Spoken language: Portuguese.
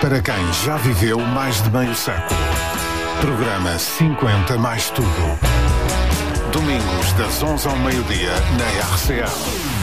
para quem já viveu mais de meio século. Programa 50 mais tudo. Domingos das 11 ao meio-dia na RCA.